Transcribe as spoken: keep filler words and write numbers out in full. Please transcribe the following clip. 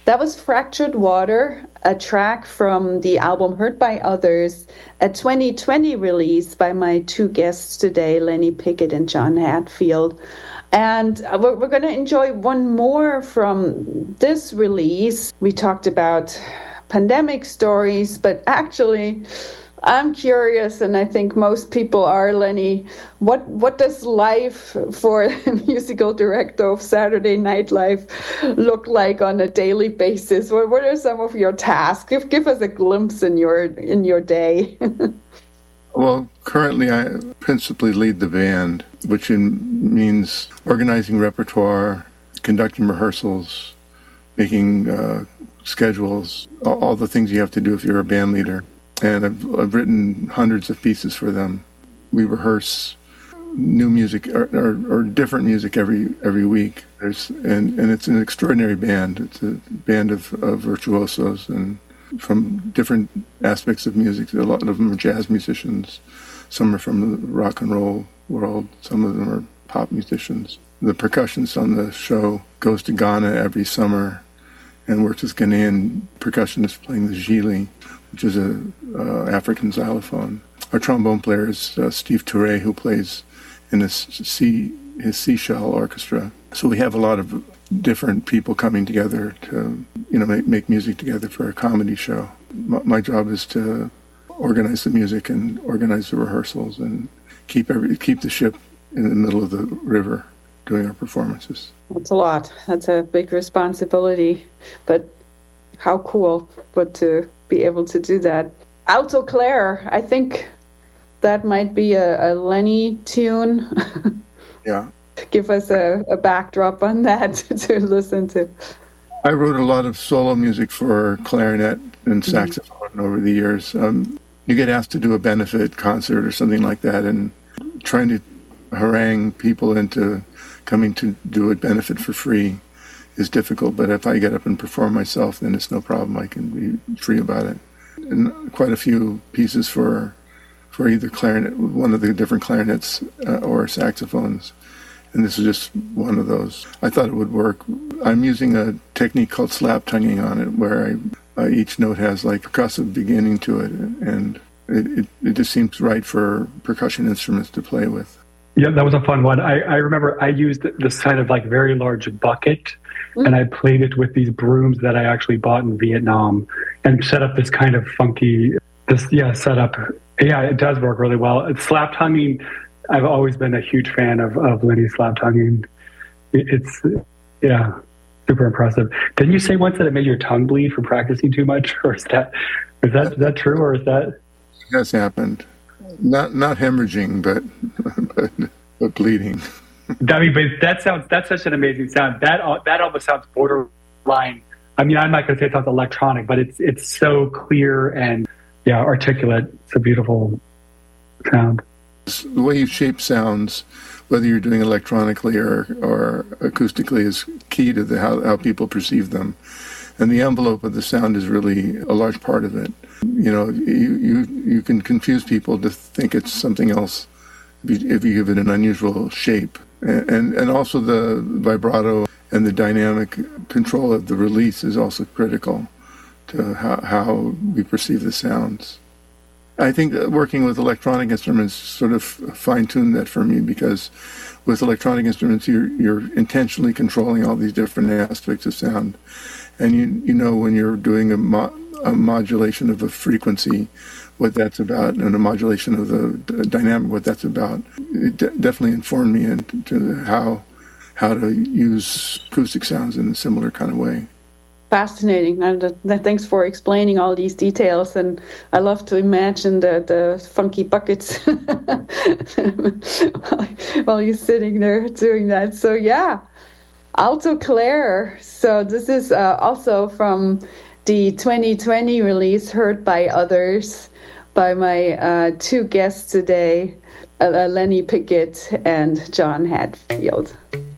That was Fractured Water, a track from the album Heard by Others, a twenty twenty release by my two guests today, Lenny Pickett and John Hatfield. And we're, we're going to enjoy one more from this release. We talked about pandemic stories, but actually, I'm curious, and I think most people are, Lenny, what what does life for a musical director of Saturday Night Live look like on a daily basis? What what are some of your tasks? Give give us a glimpse in your in your day. Well, currently I principally lead the band, which in, means organizing repertoire, conducting rehearsals, making uh, schedules, all, all the things you have to do if you're a band leader. And I've, I've written hundreds of pieces for them. We rehearse new music or, or, or different music every every week. There's and, and it's an extraordinary band. It's a band of, of virtuosos and from different aspects of music. A lot of them are jazz musicians. Some are from the rock and roll world. Some of them are pop musicians. The percussionist on the show goes to Ghana every summer and works with Ghanaian percussionists playing the jili, which is a uh, African xylophone. Our trombone player is uh, Steve Touré, who plays in his sea his seashell orchestra. So we have a lot of different people coming together to, you know, make, make music together for a comedy show. My, my job is to organize the music and organize the rehearsals and keep every keep the ship in the middle of the river doing our performances. That's a lot. That's a big responsibility, but how cool, but to be able to do that. Alto Claire, I think that might be a, a Lenny tune. Yeah. Give us a, a backdrop on that to listen to. I wrote a lot of solo music for clarinet and saxophone mm-hmm. over the years. Um, you get asked to do a benefit concert or something like that, and trying to harangue people into coming to do a benefit for free is difficult, but if I get up and perform myself, then it's no problem. I can be free about it. And quite a few pieces for for either clarinet, one of the different clarinets uh, or saxophones. And this is just one of those. I thought it would work. I'm using a technique called slap tonguing on it, where I, uh, each note has like percussive beginning to it, and it, it, it just seems right for percussion instruments to play with. Yeah, that was a fun one. I, I remember I used this kind of like very large bucket, mm-hmm. and I played it with these brooms that I actually bought in Vietnam, and set up this kind of funky, this yeah setup. Yeah, it does work really well. Slap tonguing, I've always been a huge fan of, of Lenny slap tonguing. It, it's, yeah, super impressive. Didn't you say once that it made your tongue bleed from practicing too much? Or is that, is that, is that true, or is that? It has happened. Not not hemorrhaging, but, but, but bleeding. I mean, but that sounds, that's such an amazing sound. That, that almost sounds borderline. I mean, I'm not going to say it sounds electronic, but it's, it's so clear and, yeah, articulate. It's a beautiful sound. The way you shape sounds, whether you're doing electronically or, or acoustically, is key to the, how, how people perceive them. And the envelope of the sound is really a large part of it. You know, you you, you can confuse people to think it's something else if you, if you give it an unusual shape. And, and, and also the vibrato and the dynamic control of the release is also critical to how, how we perceive the sounds. I think that working with electronic instruments sort of fine-tuned that for me, because with electronic instruments, you're, you're intentionally controlling all these different aspects of sound. And you you know when you're doing a, mo- a modulation of a frequency, what that's about, and a modulation of the, the dynamic, what that's about. It de- definitely informed me into how how to use acoustic sounds in a similar kind of way. Fascinating. And uh, thanks for explaining all these details. And I love to imagine the, the funky buckets while you're sitting there doing that. So yeah, Alto Claire. So this is uh, also from the twenty twenty release, Heard by Others, by my uh, two guests today, uh, Lenny Pickett and John Hatfield.